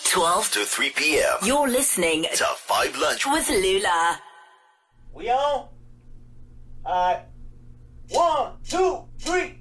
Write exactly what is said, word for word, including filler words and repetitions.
twelve to three p.m. You're listening to Five Lunch with Lula. We on? Alright. One, two, three.